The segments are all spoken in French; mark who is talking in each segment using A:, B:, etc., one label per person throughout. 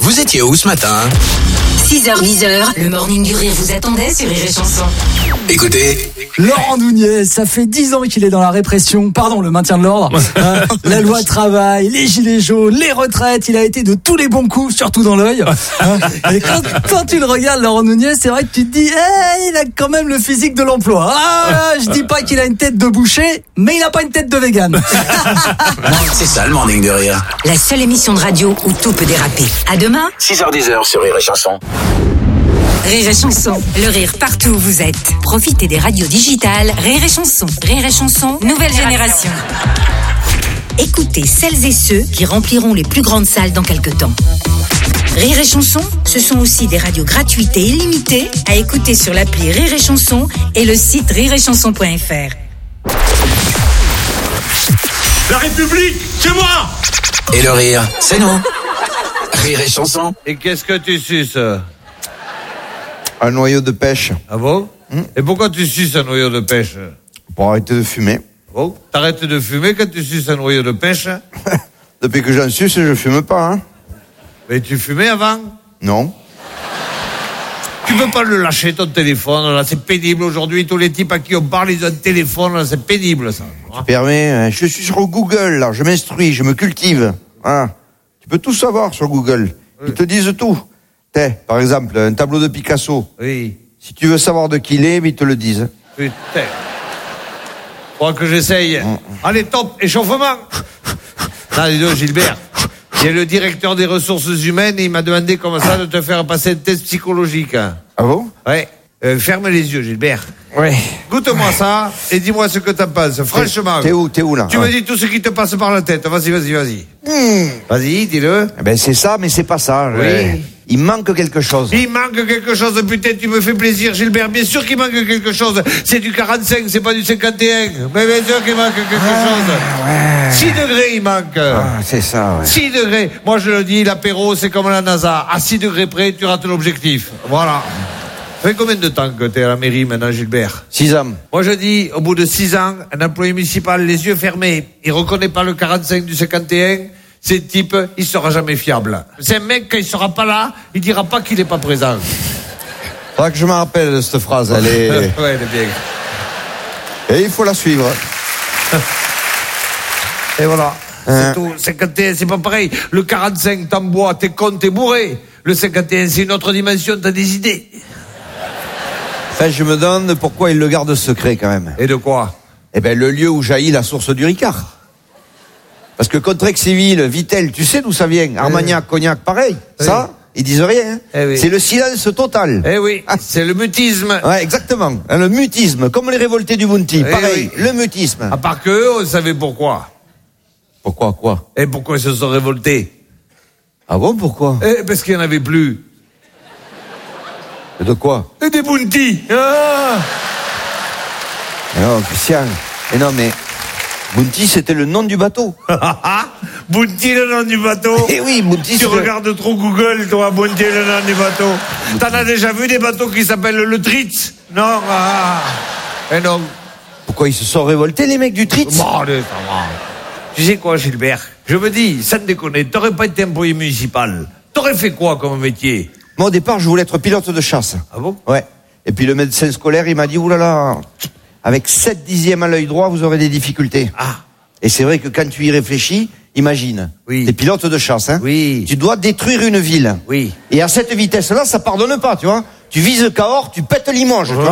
A: Vous étiez où ce matin?
B: 6h-10h, le morning du rire vous attendait sur Rire et Chanson.
A: Écoutez,
C: Laurent Nunez, ça fait 10 ans qu'il est dans la répression, pardon, le maintien de l'ordre, la loi travail, les gilets jaunes, les retraites, il a été de tous les bons coups, surtout dans l'œil. Et quand tu le regardes, Laurent Nunez, c'est vrai que tu te dis, il a quand même le physique de l'emploi. Je dis pas qu'il a une tête de boucher, mais il a pas une tête de vegan.
A: c'est ça le morning de rire.
B: La seule émission de radio où tout peut déraper. À demain,
A: 6h-10h sur Rire et Chanson.
B: Rire et Chanson. Le rire partout où vous êtes. Profitez des radios digitales Rire et Chanson. Rire et Chanson, nouvelle génération. Écoutez celles et ceux qui rempliront les plus grandes salles dans quelques temps. Rire et Chanson, ce sont aussi des radios gratuites et illimitées à écouter sur l'appli Rire et Chanson et le site rireetchanson.fr.
D: La République, c'est moi!
A: Et le rire, c'est nous. Rire et Chanson.
D: Et qu'est-ce que tu suces?
E: Un noyau de pêche.
D: Ah bon? Et pourquoi tu suces un noyau de pêche?
E: Pour arrêter de fumer.
D: Bon, t'arrêtes de fumer quand tu suces un noyau de pêche?
E: Depuis que j'en suce, je fume pas, hein.
D: Mais tu fumais avant?
E: Non.
D: Tu peux pas le lâcher ton téléphone, là, c'est pénible aujourd'hui. Tous les types à qui on parle, ils ont un téléphone, là, c'est pénible, ça.
E: Tu permets, je suis sur Google, là, je m'instruis, je me cultive. Hein. Tu peux tout savoir sur Google. Ils te disent tout. Par exemple, un tableau de Picasso.
D: Oui.
E: Si tu veux savoir de qui il est, ils te le disent.
D: Putain. Crois que j'essaye. Allez, top, échauffement. Non, dis donc, Gilbert. Il y a le directeur des ressources humaines et il m'a demandé comme ça de te faire passer un test psychologique.
E: Ah bon?
D: Ouais. Ferme les yeux, Gilbert.
E: Ouais.
D: Goûte-moi ça et dis-moi ce que t'en penses. Franchement.
E: T'es où là?
D: Tu me dis tout ce qui te passe par la tête. Vas-y. Vas-y, dis-le.
E: Ben c'est ça, mais c'est pas ça.
D: Oui.
E: Il manque quelque chose.
D: Il manque quelque chose, putain, tu me fais plaisir, Gilbert. Bien sûr qu'il manque quelque chose. C'est du 45, c'est pas du 51. Mais bien sûr qu'il manque quelque chose.
E: Ouais.
D: 6 degrés, il manque.
E: C'est ça, ouais.
D: 6 degrés. Moi, je le dis, l'apéro, c'est comme la NASA. À 6 degrés près, tu rates l'objectif. Voilà. Ça fait combien de temps que t'es à la mairie maintenant, Gilbert?
E: 6 ans.
D: Moi, je dis, au bout de 6 ans, un employé municipal, les yeux fermés, il reconnaît pas le 45 du 51, ce type, il sera jamais fiable. C'est un mec, quand il sera pas là, il dira pas qu'il est pas présent.
E: Faudra que je me rappelle de cette phrase, elle est...
D: Ouais, elle est bien.
E: Et il faut la suivre.
D: Et voilà. C'est tout. 51, c'est pas pareil. Le 45, t'en bois, t'es con, t'es bourré. Le 51, c'est une autre dimension, t'as des idées.
E: Enfin, je me demande pourquoi il le garde secret, quand même.
D: Et de quoi?
E: Eh ben, le lieu où jaillit la source du Ricard. Parce que Contrexéville, Vittel, tu sais d'où ça vient? Armagnac, Cognac, pareil. Oui. Ça, ils disent rien. Hein.
D: Oui.
E: C'est le silence total.
D: Eh oui, c'est le mutisme.
E: Ouais, exactement. Le mutisme, comme les révoltés du Bounty. Pareil, le mutisme.
D: À part que on savait pourquoi.
E: Pourquoi, quoi?
D: Et pourquoi ils se sont révoltés?
E: Ah bon, pourquoi?
D: Parce qu'il n'y en avait plus.
E: De quoi?
D: Et des Bounty. Ah
E: non, Christian. Et non, mais... Bounty, c'était le nom du bateau.
D: Bounty, le nom du bateau.
E: Eh oui, Bounty.
D: Tu regardes trop Google, toi, Bounty, le nom du bateau. T'en as déjà vu des bateaux qui s'appellent le Tritz? Non. Et non.
E: Pourquoi ils se sont révoltés, les mecs du Tritz?
D: Bon, allez, ça va. Tu sais quoi, Gilbert? Je me dis, sans déconner, t'aurais pas été employé municipal. T'aurais fait quoi comme métier?
E: Moi, au départ, je voulais être pilote de chasse.
D: Ah bon?
E: Ouais. Et puis le médecin scolaire, il m'a dit, oulala, avec 7 dixièmes à l'œil droit, vous aurez des difficultés.
D: Ah.
E: Et c'est vrai que quand tu y réfléchis, imagine.
D: Oui.
E: T'es pilote de chasse, hein.
D: Oui.
E: Tu dois détruire une ville.
D: Oui.
E: Et à cette vitesse-là, ça pardonne pas, tu vois. Tu vises Cahors, tu pètes Limoges, tu vois.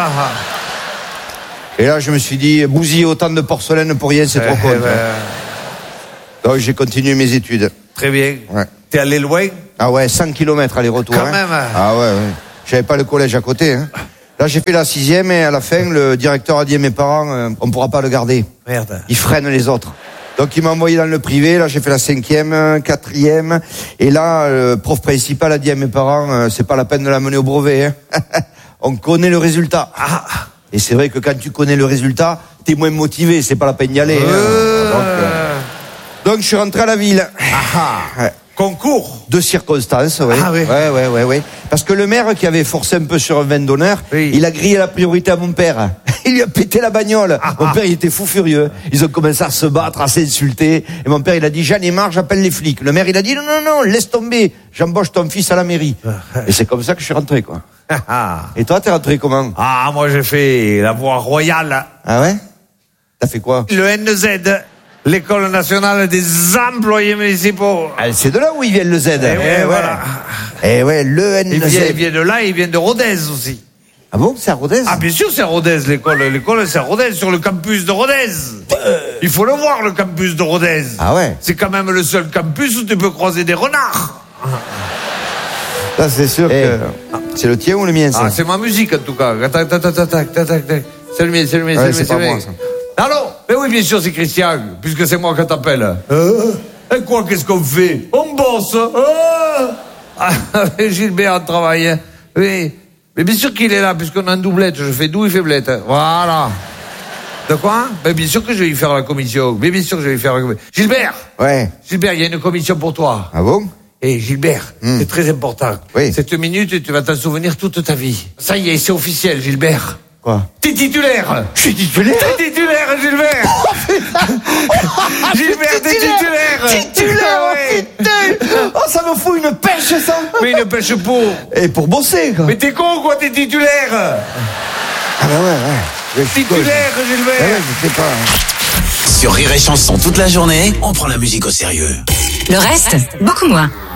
E: Et là, je me suis dit, bousiller autant de porcelaine pour rien, c'est trop con. Donc, j'ai continué mes études.
D: Très bien.
E: Ouais.
D: T'es allé loin?
E: Ah ouais, 100 km aller-retour.
D: Quand
E: hein.
D: même.
E: Ah ouais. J'avais pas le collège à côté, hein. Là, j'ai fait la 6e et à la fin, le directeur a dit à mes parents, on pourra pas le garder.
D: Merde.
E: Il freine les autres. Donc, il m'a envoyé dans le privé. Là, j'ai fait la 5e, 4e. Et là, le prof principal a dit à mes parents, c'est pas la peine de l'amener au brevet, hein. On connaît le résultat. Ah. Et c'est vrai que quand tu connais le résultat, t'es moins motivé. C'est pas la peine d'y aller. Donc, je suis rentré à la ville. Ouais.
D: Concours
E: de circonstances, oui.
D: Ah oui.
E: Ouais. Parce que le maire qui avait forcé un peu sur un vin d'honneur,
D: oui.
E: il a grillé la priorité à mon père. Il lui a pété la bagnole. Mon père, il était fou furieux. Ils ont commencé à se battre, à s'insulter. Et mon père, il a dit, j'en ai marre, j'appelle les flics. Le maire, il a dit, non, laisse tomber. J'embauche ton fils à la mairie. Et c'est comme ça que je suis rentré, quoi. Et toi, t'es rentré comment?
D: Ah, moi, j'ai fait la voie royale.
E: Ah ouais? T'as fait quoi?
D: Le NZ, l'École nationale des employés municipaux.
E: Ah, c'est de là où il vient le Z.
D: Et voilà.
E: Eh ouais, le
D: Il
E: NZ.
D: vient de là, il vient de Rodez aussi.
E: Ah bon, c'est à Rodez?
D: Ah, bien sûr, c'est à Rodez, l'école. L'école, c'est à Rodez, sur le campus de Rodez. Il faut le voir, le campus de Rodez.
E: Ah ouais?
D: C'est quand même le seul campus où tu peux croiser des renards.
E: Ça, c'est sûr que... C'est le tien ou le mien, ça?
D: Ah, c'est ma musique, en tout cas. Tac. C'est le mien, c'est le mien,
E: Ouais,
D: c'est
E: c'est
D: le
E: pas
D: mien.
E: moi, ça.
D: Allô? Mais oui, bien sûr, c'est Christian, puisque c'est moi qui t'appelle. Et quoi, qu'est-ce qu'on fait? On bosse. Gilbert travaille. Hein. Oui. Mais bien sûr qu'il est là, puisqu'on est en doublette. Je fais doux, il fait blette. Voilà. De quoi? Mais bien sûr que je vais lui faire la commission. Mais bien sûr que je vais lui faire la commission. Gilbert!
E: Ouais.
D: Gilbert, il y a une commission pour toi.
E: Ah bon?
D: Eh, Gilbert, c'est très important.
E: Oui.
D: Cette minute, tu vas t'en souvenir toute ta vie. Ça y est, c'est officiel, Gilbert.
E: Quoi?
D: T'es titulaire.
E: Je suis titulaire?
D: T'es titulaire, Gilbert. Gilbert, t'es titulaire.
E: Titulaire,
D: Ouais.
E: putain! Oh, ça me fout une pêche, ça!
D: Mais une pêche pour.
E: Et pour bosser, quoi.
D: Mais t'es con, quoi, t'es titulaire.
E: Ah bah ouais.
D: Titulaire, Gilbert.
E: Ouais, je sais pas.
A: Sur Rire et Chanson toute la journée, on prend la musique au sérieux.
B: Le reste, beaucoup moins.